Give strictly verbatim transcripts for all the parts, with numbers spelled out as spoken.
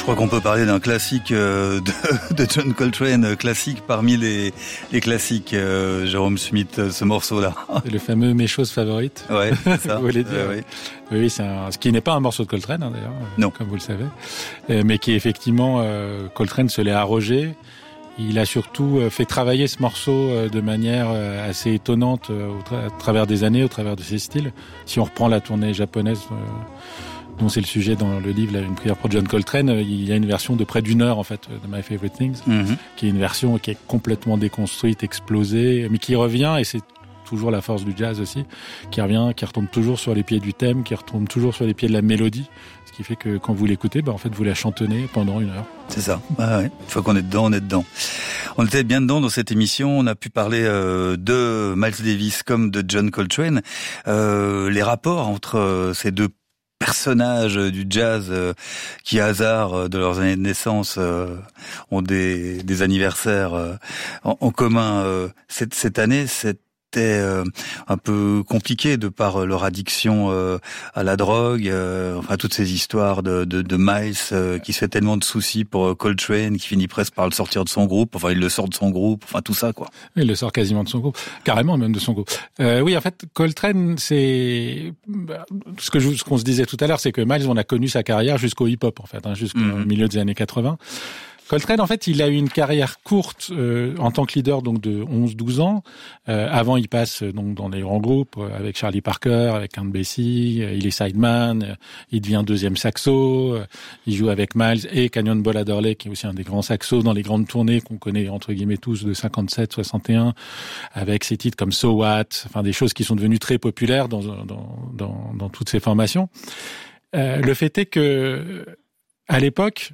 crois qu'on peut parler d'un classique euh, de, de John Coltrane, classique parmi les, les classiques, euh, Jérôme Schmitt, ce morceau-là. Le fameux Mes choses favorites. Ouais, c'est ça. Vous voulez dire. Euh, oui, oui, c'est un, ce qui n'est pas un morceau de Coltrane, hein, d'ailleurs, non. Comme vous le savez, euh, mais qui effectivement, euh, Coltrane se l'est arrogé. Il a surtout fait travailler ce morceau de manière assez étonnante au tra- à travers des années, au travers de ses styles. Si on reprend la tournée japonaise, euh, dont c'est le sujet dans le livre, là, Une prière pour John Coltrane, il y a une version de près d'une heure, en fait, de My Favorite Things, mm-hmm. qui est une version qui est complètement déconstruite, explosée, mais qui revient, et c'est toujours la force du jazz aussi, qui revient, qui retombe toujours sur les pieds du thème, qui retombe toujours sur les pieds de la mélodie, ce qui fait que quand vous l'écoutez, bah, en fait, vous la chantonnez pendant une heure. C'est ça. Ah ouais. Une fois qu'on est dedans, on est dedans. On était bien dedans dans cette émission. On a pu parler euh, de Miles Davis comme de John Coltrane. Euh, les rapports entre euh, ces deux personnages du jazz euh, qui, à hasard euh, de leurs années de naissance, euh, ont des, des anniversaires euh, en, en commun euh, cette, cette année. Cette C'était euh, un peu compliqué de par leur addiction euh, à la drogue, euh, enfin toutes ces histoires de, de, de Miles euh, qui se fait tellement de soucis pour euh, Coltrane, qui finit presque par le sortir de son groupe, enfin il le sort de son groupe, enfin tout ça quoi. Il le sort quasiment de son groupe, carrément même de son groupe. Euh, oui, en fait, Coltrane, c'est ce que je, ce qu'on se disait tout à l'heure, c'est que Miles, on a connu sa carrière jusqu'au hip-hop en fait, hein, jusqu'au mmh. milieu des années quatre-vingts. Coltrane, en fait, il a eu une carrière courte euh, en tant que leader, donc de onze douze ans. Euh, avant, il passe donc dans des grands groupes euh, avec Charlie Parker, avec Count Basie. Euh, il est sideman. Euh, il devient deuxième saxo. Euh, il joue avec Miles et Cannonball Adderley, qui est aussi un des grands saxos dans les grandes tournées qu'on connaît entre guillemets tous de cinquante-sept soixante et un, avec ses titres comme So What, enfin des choses qui sont devenues très populaires dans dans dans, dans toutes ces formations. Euh, le fait est que à l'époque,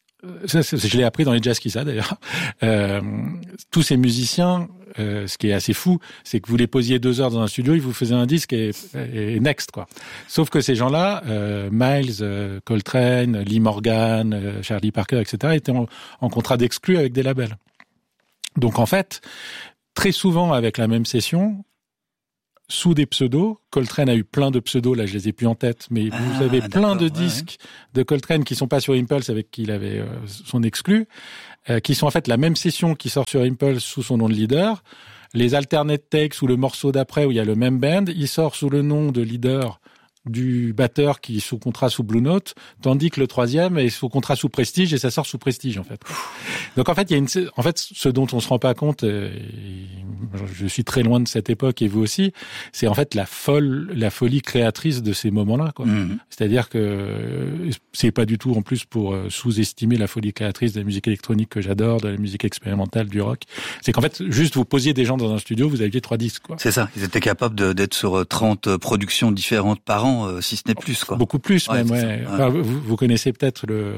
Ça, je l'ai appris dans les Jazz Kissa d'ailleurs. Euh, tous ces musiciens, euh, ce qui est assez fou, c'est que vous les posiez deux heures dans un studio, ils vous faisaient un disque et, et next quoi. Sauf que ces gens-là, euh, Miles, euh, Coltrane, Lee Morgan, euh, Charlie Parker, et cetera, étaient en, en contrat d'exclus avec des labels. Donc en fait, très souvent avec la même session, sous des pseudos. Coltrane a eu plein de pseudos, là je les ai plus en tête, mais ah, vous avez plein de disques ouais. de Coltrane qui sont pas sur Impulse avec qui il avait euh, son exclu, euh, qui sont en fait la même session qui sort sur Impulse sous son nom de leader. Les alternate takes ou le morceau d'après où il y a le même band, il sort sous le nom de leader du batteur qui est sous contrat sous Blue Note, tandis que le troisième est sous contrat sous Prestige et ça sort sous Prestige en fait. Donc en fait il y a une, en fait ce dont on se rend pas compte, et je suis très loin de cette époque et vous aussi, c'est en fait la folle, la folie créatrice de ces moments-là quoi. Mmh. C'est-à-dire que c'est pas du tout en plus pour sous-estimer la folie créatrice de la musique électronique que j'adore, de la musique expérimentale, du rock. C'est qu'en fait juste vous posiez des gens dans un studio, vous aviez trois disques quoi. C'est ça, ils étaient capables de, d'être sur trente productions différentes par an. Si ce n'est plus, quoi. Beaucoup plus, ouais, même, ouais. ouais. Enfin, vous, vous connaissez peut-être le,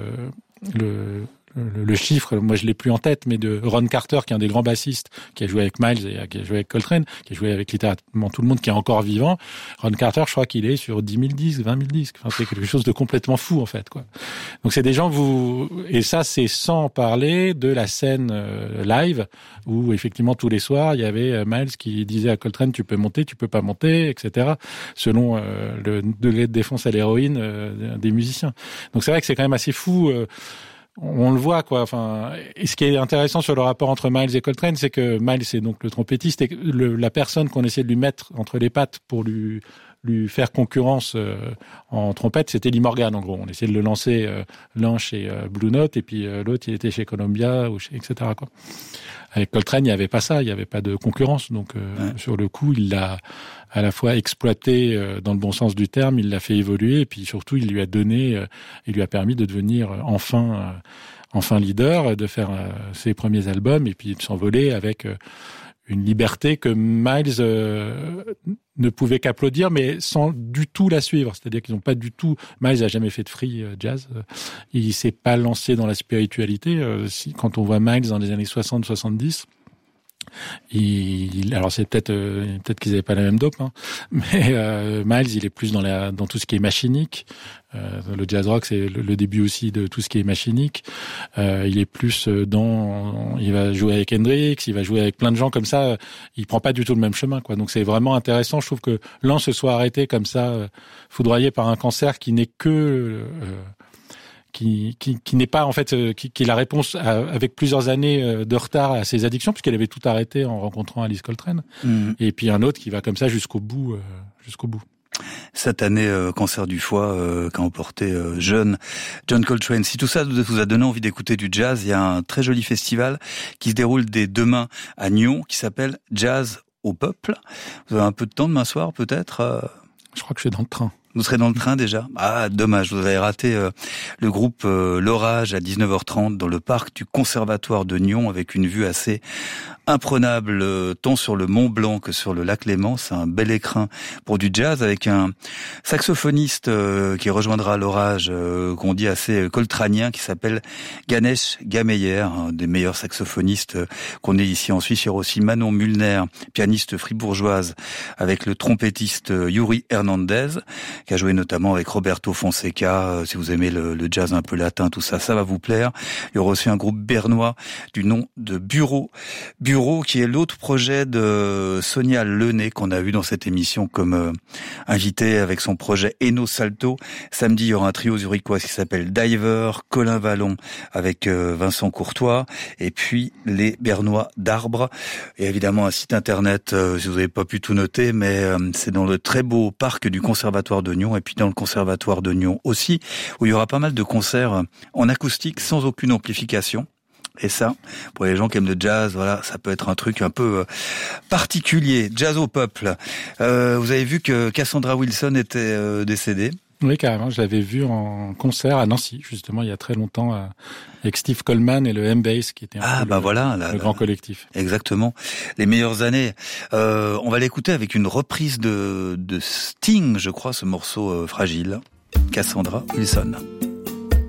le, le, le chiffre, moi je l'ai plus en tête, mais de Ron Carter, qui est un des grands bassistes, qui a joué avec Miles et qui a joué avec Coltrane, qui a joué avec littéralement tout le monde, qui est encore vivant. Ron Carter, je crois qu'il est sur dix mille disques, vingt mille disques. Enfin, c'est quelque chose de complètement fou, en fait, quoi. Donc c'est des gens, vous, et ça, c'est sans parler de la scène euh, live, où effectivement tous les soirs, il y avait Miles qui disait à Coltrane, tu peux monter, tu peux pas monter, et cetera, selon euh, le degré de défense à l'héroïne euh, des musiciens. Donc c'est vrai que c'est quand même assez fou, euh, on le voit quoi. Enfin, et ce qui est intéressant sur le rapport entre Miles et Coltrane, c'est que Miles c'est donc le trompettiste et le, la personne qu'on essaie de lui mettre entre les pattes pour lui lui faire concurrence euh, en trompette, c'était Lee Morgan en gros. On essayait de le lancer euh, l'un chez euh, Blue Note et puis euh, l'autre il était chez Columbia ou chez et cetera quoi. Avec Coltrane, il n'y avait pas ça, il n'y avait pas de concurrence. Donc euh, ouais. sur le coup, il l'a à la fois exploité euh, dans le bon sens du terme, il l'a fait évoluer et puis surtout il lui a donné, euh, il lui a permis de devenir euh, enfin euh, enfin leader, de faire euh, ses premiers albums et puis de s'envoler avec euh, une liberté que Miles euh, ne pouvait qu'applaudir, mais sans du tout la suivre. C'est-à-dire qu'ils n'ont pas du tout... Miles n'a jamais fait de free euh, jazz. Il s'est pas lancé dans la spiritualité. Euh, si, quand on voit Miles dans les années soixante soixante-dix, il, alors c'est peut-être euh, peut-être qu'ils avaient pas la même dope, hein, mais euh, Miles il est plus dans la dans tout ce qui est machinique. Euh, le jazz rock c'est le, le début aussi de tout ce qui est machinique. Euh, il est plus dans, il va jouer avec Hendrix, il va jouer avec plein de gens comme ça. Il prend pas du tout le même chemin quoi. Donc c'est vraiment intéressant. Je trouve que l'un se soit arrêté comme ça, foudroyé par un cancer qui n'est que euh, qui, qui, qui n'est pas en fait, euh, qui, qui est la réponse à, avec plusieurs années de retard à ses addictions, puisqu'elle avait tout arrêté en rencontrant Alice Coltrane. Mmh. Et puis un autre qui va comme ça jusqu'au bout, euh, jusqu'au bout. Cette année, euh, cancer du foie euh, qu'a emporté euh, jeune John Coltrane. Si tout ça vous a donné envie d'écouter du jazz, il y a un très joli festival qui se déroule dès demain à Nyon, qui s'appelle Jazz au Peuple. Vous avez un peu de temps demain soir, peut-être euh... Je crois que je suis dans le train. Vous serez dans le train déjà? Ah, dommage, vous avez raté euh, le groupe euh, L'Orage à dix-neuf heures trente dans le parc du Conservatoire de Nyon avec une vue assez imprenable euh, tant sur le Mont Blanc que sur le lac Léman. C'est un bel écrin pour du jazz avec un saxophoniste euh, qui rejoindra L'Orage, euh, qu'on dit assez coltranien, qui s'appelle Ganesh Gameyer, un des meilleurs saxophonistes euh, qu'on ait ici en Suisse. Il y aura aussi Manon Mulner, pianiste fribourgeoise, avec le trompettiste euh, Yuri Hernandez, qui a joué notamment avec Roberto Fonseca. Euh, si vous aimez le, le jazz un peu latin, tout ça, ça va vous plaire. Il y aura aussi un groupe bernois du nom de Bureau. Bureau, qui est l'autre projet de Sonia Lenné, qu'on a vu dans cette émission comme euh, invité avec son projet Eno Salto. Samedi, il y aura un trio zurichois qui s'appelle Diver, Colin Vallon avec euh, Vincent Courtois, et puis les Bernois d'Arbre. Et évidemment, un site internet, euh, si vous n'avez pas pu tout noter, mais euh, c'est dans le très beau parc du Conservatoire de Nyon, et puis dans le Conservatoire de Nyon aussi, où il y aura pas mal de concerts en acoustique sans aucune amplification. Et ça, pour les gens qui aiment le jazz, voilà, ça peut être un truc un peu particulier. Jazz au peuple. Euh, vous avez vu que Cassandra Wilson était euh, décédée? Oui, carrément. Je l'avais vu en concert à Nancy, justement, il y a très longtemps, euh, avec Steve Coleman et le M-Bass, qui était un ah, peu bah le, voilà, le la, grand la, collectif. Exactement. Les meilleures années. Euh, on va l'écouter avec une reprise de, de Sting, je crois, ce morceau euh, fragile. Cassandra Wilson.